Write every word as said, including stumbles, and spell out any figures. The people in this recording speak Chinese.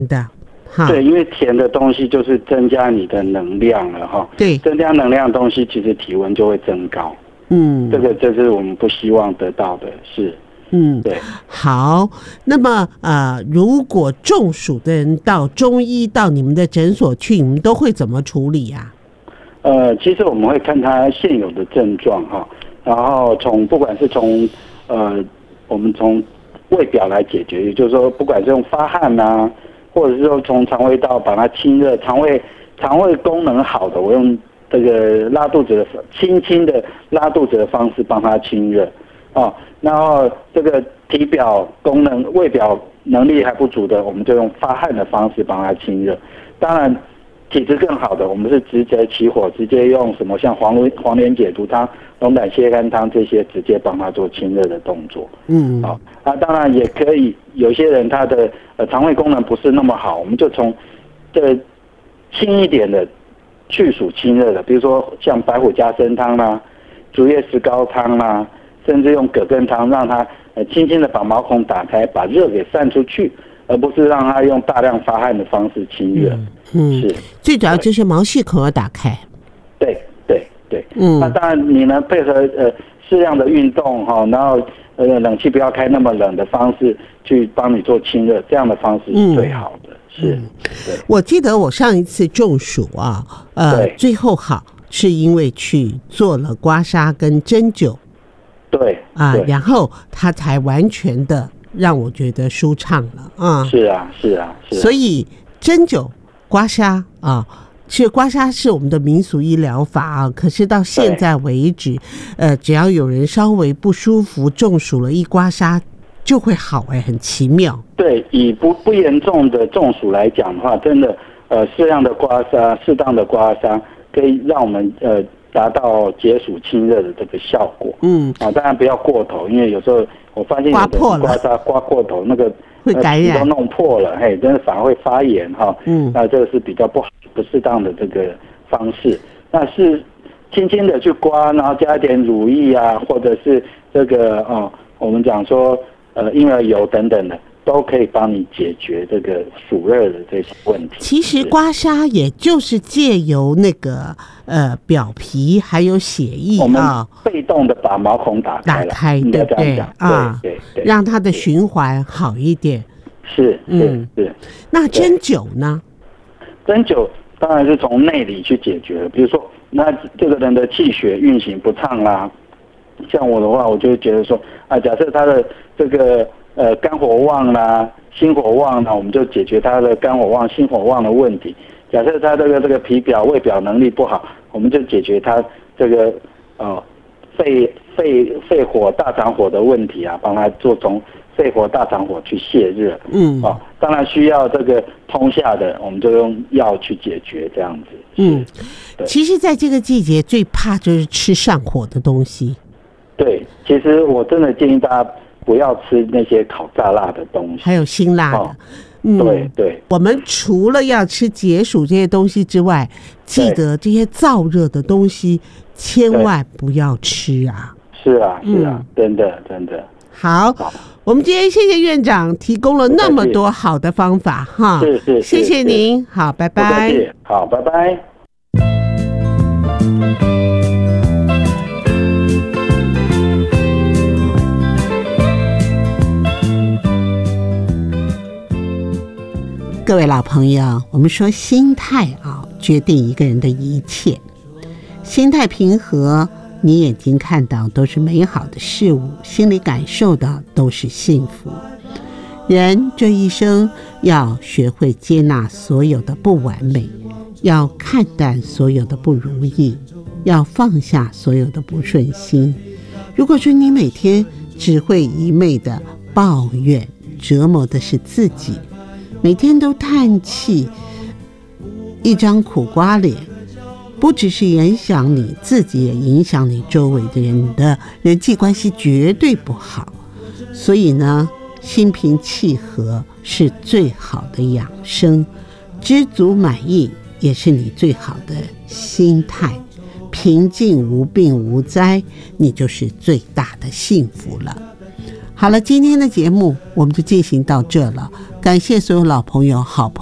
的。 对，因为甜的东西就是增加你的能量了哈。 对， 增加能量的东西，其实体温就会增高。 嗯， 这个这是我们不希望得到的，是。 嗯， 对。 好，那么呃，如果中暑的人到中医到你们的诊所去，你们都会怎么处理啊？ 呃，其实我们会看他现有的症状哈，然后从不管是从呃，我们从胃表来解决，也就是说，不管是用发汗啊，或者是说从肠胃道把它清热，肠胃肠胃功能好的，我用这个拉肚子的轻轻的拉肚子的方式帮他清热。哦，然后这个体表功能、胃表能力还不足的，我们就用发汗的方式帮他清热。当然，体质更好的，我们是直接起火，直接用什么像黄连黄连解毒汤、龙胆泻肝汤这些，直接帮他做清热的动作。嗯，好、哦，啊，当然也可以，有些人他的呃肠胃功能不是那么好，我们就从这轻一点的去暑清热的，比如说像白虎加参汤啦、啊、竹叶石膏汤啦、啊。甚至用葛根汤让它呃轻轻的把毛孔打开，把热给散出去，而不是让它用大量发汗的方式清热。 嗯，是最主要就是毛细孔要打开。 对对对，嗯，那当然你能配合呃适量的运动哈，然后呃冷气不要开那么冷的方式去帮你做清热，这样的方式是最好的。嗯、是、嗯，对。 我记得我上一次中暑啊，呃，最后好是因为去做了刮痧跟针灸。 对啊，然后他才完全的让我觉得舒畅了啊！ 是啊，是啊，是啊。 所以针灸、刮痧啊，其实刮痧是我们的民俗医疗法啊。可是到现在为止，呃，只要有人稍微不舒服、中暑了，一刮痧就会好，哎，很奇妙。 对，以不不严重的中暑来讲的话，真的呃，适量的刮痧、适当的刮痧，可以让我们呃。达到解暑清热的这个效果，嗯，啊，当然不要过头，因为有时候我发现有的刮痧刮过头，那个会感染， 都弄破了，嘿，真的反而会发炎哈，嗯，那这个是比较不好、不适当的这个方式。那是轻轻的去刮，然后加一点乳液啊，或者是这个哦，我们讲说呃婴儿油等等的。都可以帮你解决这个暑热的这些问题。 其实刮痧也就是借由那个呃表皮还有血液啊，我们被动的把毛孔打开了， 打开，对不对啊？ 对对， 让它的循环好一点。 是是是。 那针灸呢？ 针灸当然是从内里去解决了。比如说，那这个人的气血运行不畅啦，像我的话，我就会觉得说啊，假设他的这个。呃，肝火旺啦，心火旺啦，我们就解决他的肝火旺、心火旺的问题。假设他这个这个脾表、胃表能力不好，我们就解决他这个呃肺肺肺火、大肠火的问题啊，帮他做从肺火、大肠火去泄热。嗯，哦，当然需要这个通下的，我们就用药去解决这样子。 嗯，其实在这个季节最怕就是吃上火的东西。 对，其实我真的建议大家。不要吃那些烤炸辣的东西， 还有辛辣的。哦、 嗯，对对。 我们除了要吃解暑这些东西之外，记得这些燥热的东西千万不要吃啊！ 是啊，是啊，嗯、真的真的。 好，好我们今天谢谢院长提供了那么多好的方法哈， 是是， 谢谢您，好，拜拜。 好，拜拜。 各位老朋友，我们说心态啊，决定一个人的一切。心态平和，你眼睛看到都是美好的事物，心里感受到都是幸福。人这一生要学会接纳所有的不完美，要看淡所有的不如意，要放下所有的不顺心。如果说你每天只会一昧的抱怨，折磨的是自己，每天都叹气，一张苦瓜脸，不只是影响你自己，也影响你周围的人，你的人际关系绝对不好。所以呢，心平气和是最好的养生，知足满意也是你最好的心态，平静无病无灾，你就是最大的幸福了。好了，今天的节目我们就进行到这了。 感谢所有老朋友、好朋友。